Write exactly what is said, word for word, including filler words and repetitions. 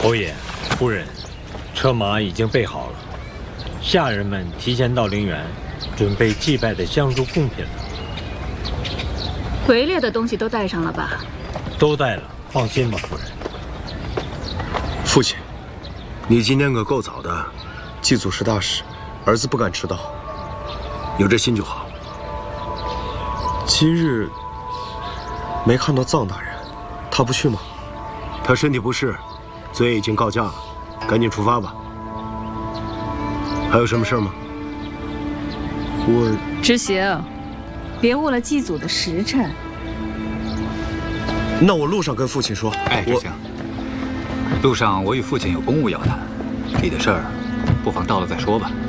侯爷、夫人，车马已经备好了，下人们提前到陵园，准备祭拜的香烛贡品了。 围猎的东西都带上了吧？ 都带了，放心吧，夫人。 父亲，你今天可够早的，祭祖是大事，儿子不敢迟到，有这心就好。今日没看到臧大人，他不去吗？他身体不适，嘴已经告假了，赶紧出发吧。还有什么事吗？我知行，别误了祭祖的时辰。 那我路上跟父亲说。 哎，知行，路上我与父亲有公务要谈，你的事儿，不妨到了再说吧。